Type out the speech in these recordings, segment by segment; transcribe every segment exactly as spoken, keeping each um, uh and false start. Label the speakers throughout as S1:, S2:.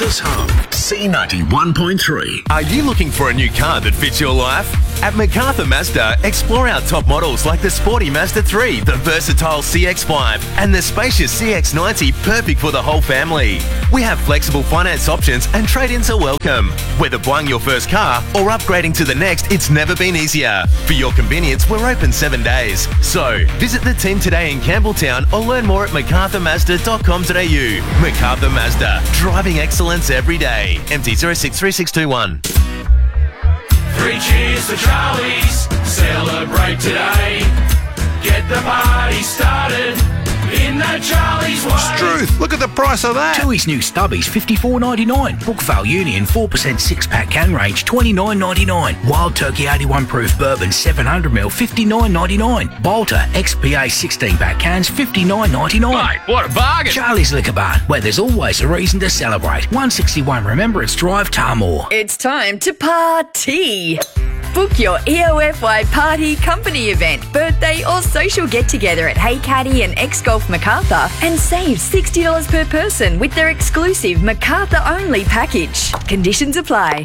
S1: Macarthur's home, C ninety-one point three.
S2: Are you looking for a new car that fits your life? At MacArthur Mazda, explore our top models like the sporty Mazda three, the versatile C X five, and the spacious C X ninety, perfect for the whole family. We have flexible finance options and trade-ins are welcome. Whether buying your first car or upgrading to the next, it's never been easier. For your convenience, we're open seven days. So, visit the team today in Campbelltown or learn more at macarthur mazda dot com dot a u. MacArthur Mazda, driving excellence every day. M T zero six three six two one.
S3: Three cheers for Charlie's, celebrate today. Get the party started in that Charlie's way.
S4: Struth, look at the price of that.
S5: Chewy's new Stubbies, fifty-four ninety-nine. Brookvale Union four percent six-pack can range, twenty-nine ninety-nine. Wild Turkey eighty-one proof bourbon, seven hundred milliliters, fifty-nine ninety-nine. Bolter X P A sixteen-pack cans, fifty-nine ninety-nine.
S6: Mate, what a bargain.
S5: Charlie's Liquor Barn, where there's always a reason to celebrate. one sixty-one Remembrance Drive, Tarmore.
S7: It's time to party. Book your E O F Y party, company event, birthday or social get-together at Hey Caddy and X-Golf Macarthur and save sixty dollars per person with their exclusive Macarthur-only package. Conditions apply.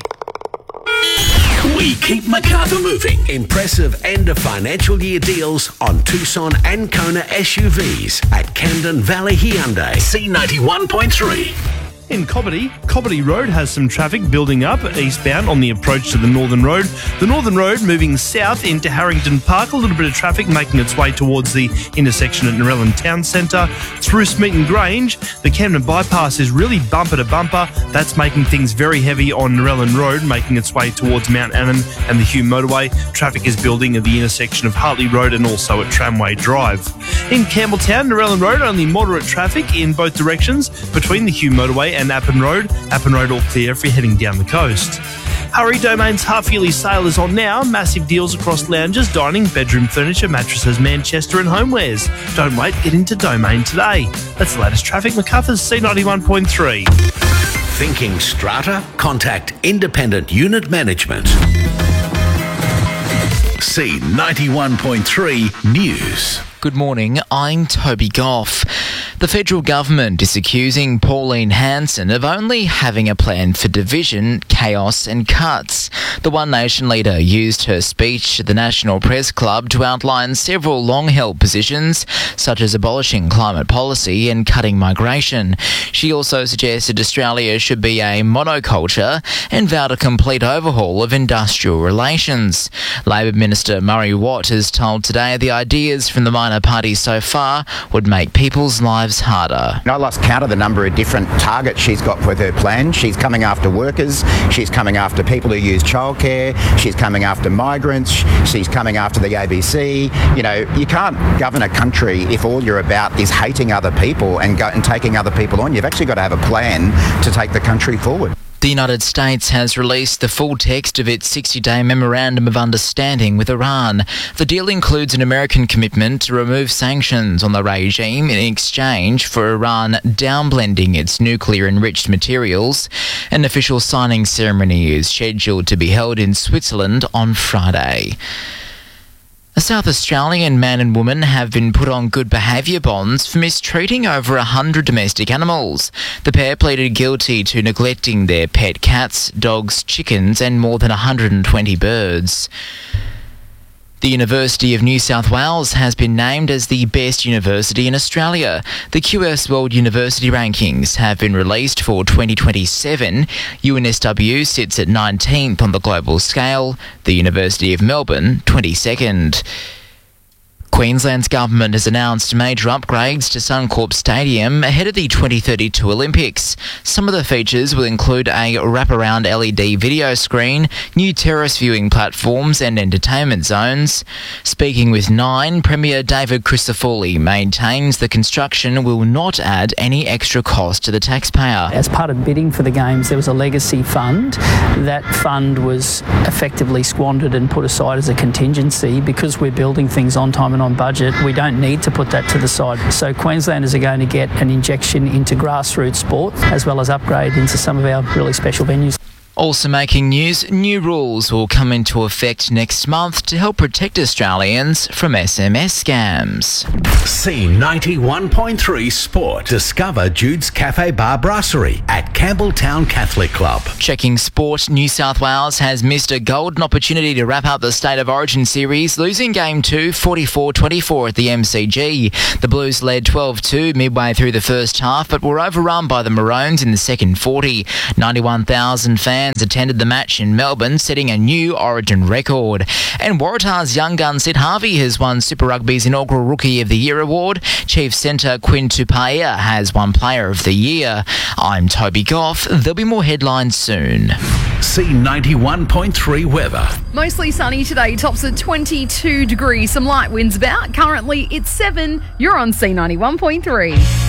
S1: We keep Macarthur moving. Impressive end of financial year deals on Tucson and Kona S U Vs at Camden Valley Hyundai. C ninety-one point three.
S8: In Cobbitty, Cobbitty Road has some traffic building up eastbound on the approach to the Northern Road. The Northern Road moving south into Harrington Park, a little bit of traffic making its way towards the intersection at Narellan Town Centre. Through Smeaton Grange, the Camden bypass is really bumper to bumper. That's making things very heavy on Narellan Road, making its way towards Mount Annan and the Hume Motorway. Traffic is building at the intersection of Hartley Road and also at Tramway Drive. In Campbelltown, Narellan Road, only moderate traffic in both directions between the Hume Motorway and Appin Road. Appin Road all clear if you're heading down the coast. Hurry, Domain's half-yearly sale is on now. Massive deals across lounges, dining, bedroom furniture, mattresses, Manchester and homewares. Don't wait, get into Domain today. That's the latest traffic. Macarthur's C ninety-one point three.
S1: Thinking strata? Contact Independent Unit Management. C ninety-one point three News.
S9: Good morning, I'm Toby Goff. The federal government is accusing Pauline Hanson of only having a plan for division, chaos and cuts. The One Nation leader used her speech at the National Press Club to outline several long-held positions, such as abolishing climate policy and cutting migration. She also suggested Australia should be a monoculture and vowed a complete overhaul of industrial relations. Labor Minister Murray Watt has told Today the ideas from the minor parties so far would make people's lives harder.
S10: I lost count of the number of different targets she's got with her plan. She's coming after workers, she's coming after people who use childcare, she's coming after migrants, she's coming after the A B C. You know, you can't govern a country if all you're about is hating other people and, go, and taking other people on. You've actually got to have a plan to take the country forward.
S9: The United States has released the full text of its sixty-day Memorandum of Understanding with Iran. The deal includes an American commitment to remove sanctions on the regime in exchange for Iran downblending its nuclear-enriched materials. An official signing ceremony is scheduled to be held in Switzerland on Friday. A South Australian man and woman have been put on good behaviour bonds for mistreating over one hundred domestic animals. The pair pleaded guilty to neglecting their pet cats, dogs, chickens and more than one hundred twenty birds. The University of New South Wales has been named as the best university in Australia. The Q S World University Rankings have been released for twenty twenty-seven. U N S W sits at nineteenth on the global scale, the University of Melbourne twenty-second. Queensland's government has announced major upgrades to Suncorp Stadium ahead of the twenty thirty-two Olympics. Some of the features will include a wraparound L E D video screen, new terrace viewing platforms and entertainment zones. Speaking with Nine, Premier David Crisafulli maintains the construction will not add any extra cost to the taxpayer.
S11: As part of bidding for the Games, there was a legacy fund. That fund was effectively squandered and put aside as a contingency. Because we're building things on time and on budget, we don't need to put that to the side. So Queenslanders are going to get an injection into grassroots sport as well as upgrade into some of our really special venues.
S9: Also making news, new rules will come into effect next month to help protect Australians from S M S scams.
S1: C ninety-one point three Sport. Discover Jude's Cafe Bar Brasserie at Campbelltown Catholic Club.
S9: Checking sport, New South Wales has missed a golden opportunity to wrap up the State of Origin series, losing Game two forty-four twenty-four at the M C G. The Blues led twelve two midway through the first half, but were overrun by the Maroons in the second forty. ninety-one thousand fans attended the match in Melbourne, setting a new Origin record. And Waratah's young gun Sid Harvey has won Super Rugby's inaugural Rookie of the Year award. Chief Centre Quinn Tupaia has won Player of the Year. I'm Toby Goff. There'll be more headlines soon.
S1: C ninety-one point three weather.
S6: Mostly sunny today, tops at twenty-two degrees. Some light winds about. Currently it's seven. You're on C ninety-one point three.